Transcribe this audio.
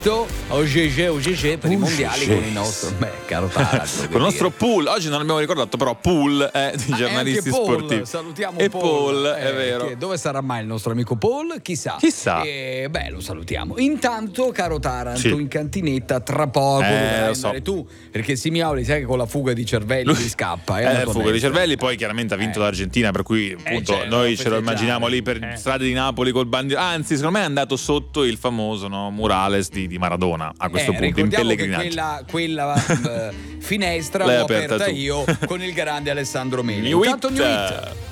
OGG per i mondiali con il nostro caro Taranto. Con il nostro pool. Oggi non abbiamo ricordato, però pool di giornalisti sportivi. Salutiamo e Paul. È vero. Dove sarà mai il nostro amico Paul? Chissà. Lo salutiamo. Intanto, caro Taranto, in cantinetta tra poco dovrai andare tu, perché Simioli sai che con la fuga di cervelli si scappa. Fuga di cervelli, poi chiaramente ha vinto l'Argentina, per cui appunto noi ce lo immaginiamo lì per strade di Napoli col bandiera. Anzi, secondo me è andato sotto il famoso murales di Maradona a questo punto in pellegrinaggio. Quella finestra l'ho aperta io con il grande Alessandro Meli. New It.